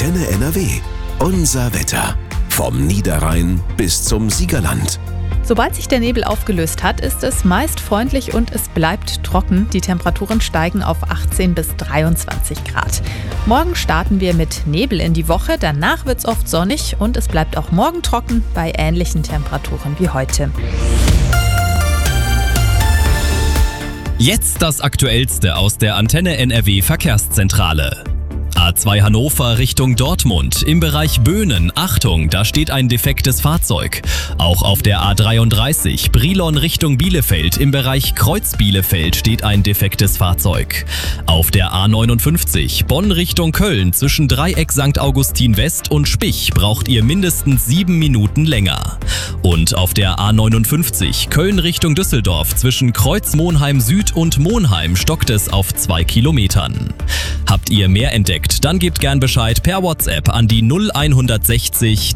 Antenne NRW. Unser Wetter. Vom Niederrhein bis zum Siegerland. Sobald sich der Nebel aufgelöst hat, ist es meist freundlich und es bleibt trocken. Die Temperaturen steigen auf 18 bis 23 Grad. Morgen starten wir mit Nebel in die Woche, danach wird es oft sonnig und es bleibt auch morgen trocken bei ähnlichen Temperaturen wie heute. Jetzt das Aktuellste aus der Antenne NRW Verkehrszentrale. A2 Hannover Richtung Dortmund. Im Bereich Böhnen, Achtung, da steht ein defektes Fahrzeug. Auch auf der A33 Brilon Richtung Bielefeld. Im Bereich Kreuz Bielefeld steht ein defektes Fahrzeug. Auf der A59 Bonn Richtung Köln zwischen Dreieck St. Augustin West und Spich braucht ihr mindestens 7 Minuten länger. Und auf der A59 Köln Richtung Düsseldorf zwischen Kreuz Monheim Süd und Monheim stockt es auf 2 Kilometern. Habt ihr mehr entdeckt? Dann gebt gern Bescheid per WhatsApp an die 0160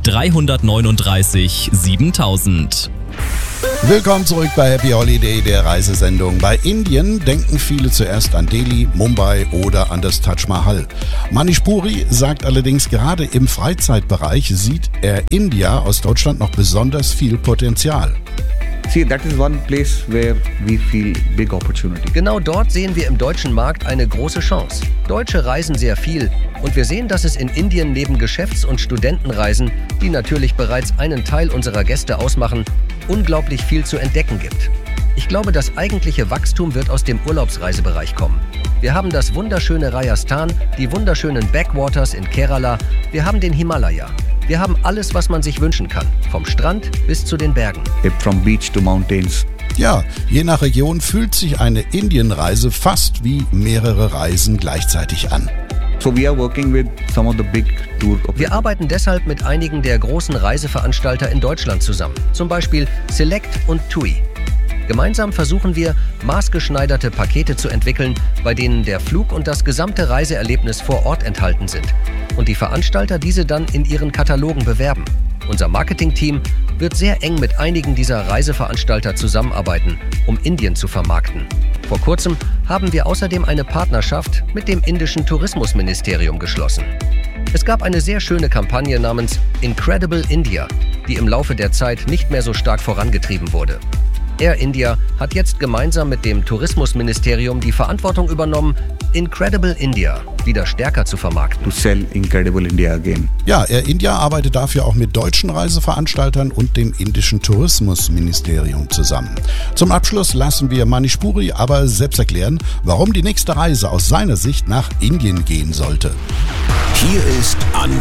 339 7000. Willkommen zurück bei Happy Holiday, der Reisesendung. Bei Indien denken viele zuerst an Delhi, Mumbai oder an das Taj Mahal. Manish Puri sagt allerdings, gerade im Freizeitbereich sieht Air India aus Deutschland noch besonders viel Potenzial. See, that is one place where we feel big opportunity. Genau dort sehen wir im deutschen Markt eine große Chance. Deutsche reisen sehr viel und wir sehen, dass es in Indien neben Geschäfts- und Studentenreisen, die natürlich bereits einen Teil unserer Gäste ausmachen, unglaublich viel zu entdecken gibt. Ich glaube, das eigentliche Wachstum wird aus dem Urlaubsreisebereich kommen. Wir haben das wunderschöne Rajasthan, die wunderschönen Backwaters in Kerala, wir haben den Himalaya. Wir haben alles, was man sich wünschen kann, vom Strand bis zu den Bergen. From beach to mountains. Ja, je nach Region fühlt sich eine Indienreise fast wie mehrere Reisen gleichzeitig an. So we are working with some of the big tour operators. Wir arbeiten deshalb mit einigen der großen Reiseveranstalter in Deutschland zusammen, zum Beispiel Select und TUI. Gemeinsam versuchen wir, maßgeschneiderte Pakete zu entwickeln, bei denen der Flug und das gesamte Reiseerlebnis vor Ort enthalten sind und die Veranstalter diese dann in ihren Katalogen bewerben. Unser Marketingteam wird sehr eng mit einigen dieser Reiseveranstalter zusammenarbeiten, um Indien zu vermarkten. Vor kurzem haben wir außerdem eine Partnerschaft mit dem indischen Tourismusministerium geschlossen. Es gab eine sehr schöne Kampagne namens Incredible India, die im Laufe der Zeit nicht mehr so stark vorangetrieben wurde. Air India hat jetzt gemeinsam mit dem Tourismusministerium die Verantwortung übernommen, Incredible India wieder stärker zu vermarkten. To sell Incredible India again. Ja, Air India arbeitet dafür auch mit deutschen Reiseveranstaltern und dem indischen Tourismusministerium zusammen. Zum Abschluss lassen wir Manish Puri aber selbst erklären, warum die nächste Reise aus seiner Sicht nach Indien gehen sollte. Hier ist Antenne